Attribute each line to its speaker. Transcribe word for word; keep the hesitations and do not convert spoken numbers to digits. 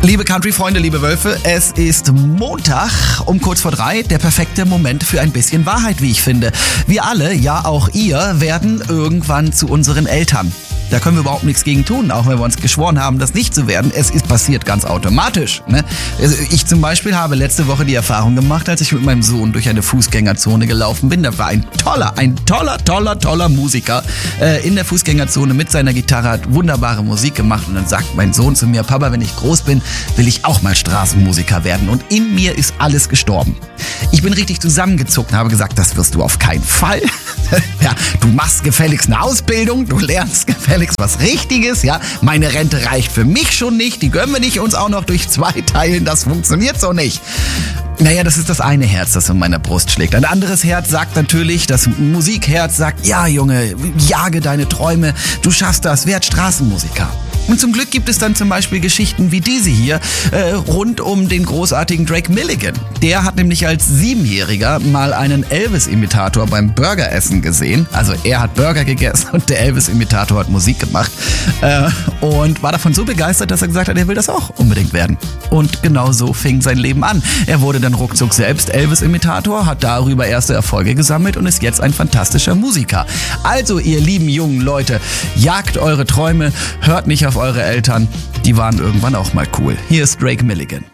Speaker 1: Liebe Country-Freunde, liebe Wölfe, es ist Montag um kurz vor drei, der perfekte Moment für ein bisschen Wahrheit, wie ich finde. Wir alle, ja auch ihr, werden irgendwann zu unseren Eltern. Da können wir überhaupt nichts gegen tun, auch wenn wir uns geschworen haben, das nicht zu werden. Es ist passiert ganz automatisch. Ne? Also ich zum Beispiel habe letzte Woche die Erfahrung gemacht, als ich mit meinem Sohn durch eine Fußgängerzone gelaufen bin. Da war ein toller, ein toller, toller, toller Musiker äh, in der Fußgängerzone mit seiner Gitarre, hat wunderbare Musik gemacht. Und dann sagt mein Sohn zu mir, Papa, wenn ich groß bin, will ich auch mal Straßenmusiker werden. Und in mir ist alles gestorben. Ich bin richtig zusammengezuckt und habe gesagt, das wirst du auf keinen Fall. Ja, du machst gefälligst eine Ausbildung, du lernst gefälligst was Richtiges, ja. Meine Rente reicht für mich schon nicht, die gönnen wir nicht uns auch noch durch zwei teilen, das funktioniert so nicht. Naja, das ist das eine Herz, das in meiner Brust schlägt. Ein anderes Herz sagt natürlich, das Musikherz sagt, ja Junge, jage deine Träume, du schaffst das, werd Straßenmusiker. Und zum Glück gibt es dann zum Beispiel Geschichten wie diese hier äh, rund um den großartigen Drake Milligan. Der hat nämlich als Siebenjähriger mal einen Elvis-Imitator beim Burgeressen gesehen. Also er hat Burger gegessen und der Elvis-Imitator hat Musik gemacht. Äh, und war davon so begeistert, dass er gesagt hat, er will das auch unbedingt werden. Und genau so fing sein Leben an. Er wurde dann ruckzuck selbst Elvis-Imitator, hat darüber erste Erfolge gesammelt und ist jetzt ein fantastischer Musiker. Also ihr lieben jungen Leute, jagt eure Träume, hört nicht auf eure Eltern, die waren irgendwann auch mal cool. Hier ist Drake Milligan.